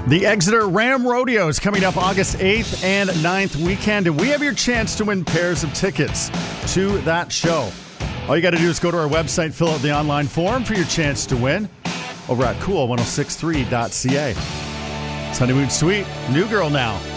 The Exeter Ram Rodeo is coming up August 8th and 9th weekend, and we have your chance to win pairs of tickets to that show. All you got to do is go to our website, fill out the online form for your chance to win over at cool1063.ca. It's Honeymoon Suite, New Girl Now.